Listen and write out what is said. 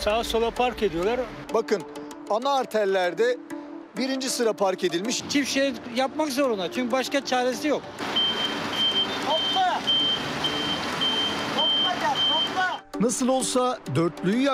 Sağa sola park ediyorlar. Bakın ana arterlerde birinci sıra park edilmiş. Çift şerit yapmak zorunda çünkü başka çaresi yok. Nasıl olsa dörtlüyü